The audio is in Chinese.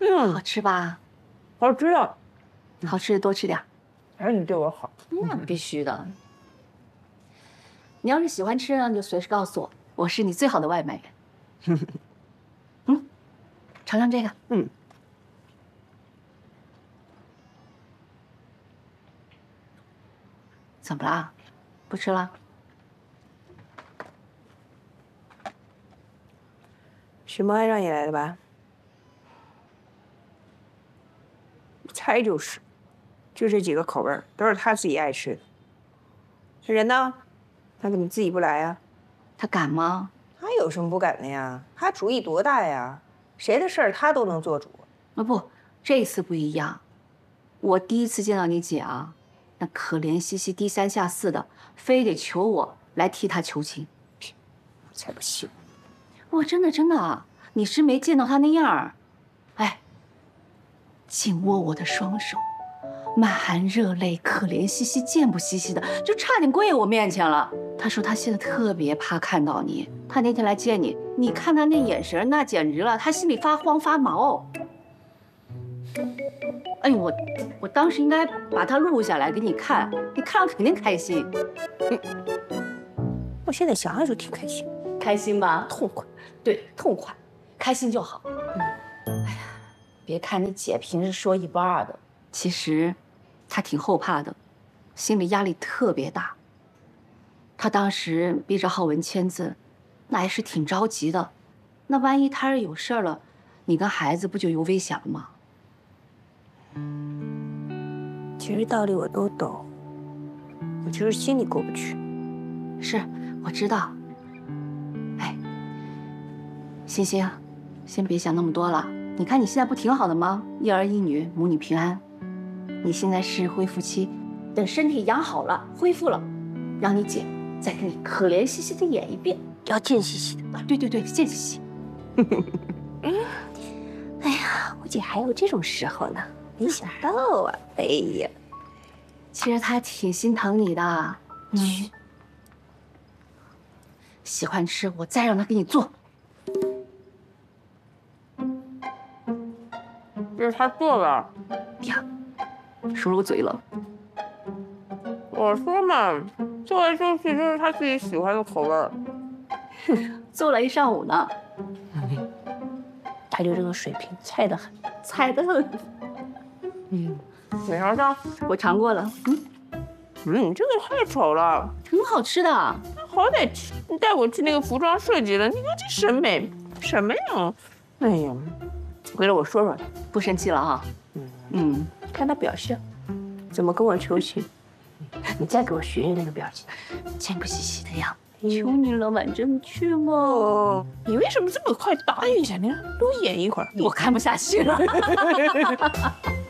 好吃吧？ 好吃啊！ 好吃的多吃点。 还是你对我好。 那必须的。你要是喜欢吃呢，你就随时告诉我，我是你最好的外卖员。尝尝这个。怎么啦？不吃了？ 许梦安让你来的吧？一猜就是，就这几个口味都是他自己爱吃的。这人呢？他怎么自己不来呀？ 他敢吗？ 他有什么不敢的呀？他主意多大呀？谁的事儿他都能做主。 啊不，这次不一样。我第一次见到你姐啊，那可怜兮兮、低三下四的，非得求我来替她求情。 我才不信！ 我真的，你是没见到她那样儿。哎，紧握我的双手，满含热泪，可怜兮兮、贱不兮兮的，就差点跪我面前了。她说她现在特别怕看到你，她那天来见你，你看她那眼神，那简直了，她心里发慌发毛。哎呦，我当时应该把它录下来给你看，你看了肯定开心。 我现在想想就挺开心， 开心吧？ 痛快。 对，痛快，开心就好。哎呀，别看你姐平时说一不二的，其实她挺后怕的，心理压力特别大。她当时逼着浩文签字，那也是挺着急的。那万一他是有事儿了，你跟孩子不就有危险了吗？ 其实道理我都懂，我就是心里过不去。 是，我知道。哎，欣欣，先别想那么多了。你看你现在不挺好的吗？一儿一女，母女平安。你现在是恢复期，等身体养好了，恢复了，让你姐再给你可怜兮兮的演一遍， 要贱兮兮的啊！对，贱兮兮。 哎呀，我姐还有这种时候呢，没想到啊！哎呀， 其实她挺心疼你的。喜欢吃，我再让她给你做。 这是他做的。 呀，说漏嘴了。 我说嘛，做来做去就是他自己喜欢的口味儿。 做了一上午呢。 他就这个水平，菜得很。 菜得很。 你尝尝。 我尝过了。 你这个太丑了。 挺好吃的。 好歹你带我去那个服装设计了，你看这审美什么呀？哎呀，回来我说说他。 不生气了哈。 看他表现，怎么跟我求情。你再给我学学那个表情， 贱不兮兮的样。求你了，婉珍，你去嘛。 你为什么这么快答应下？你多演一会儿， 我看不下去了。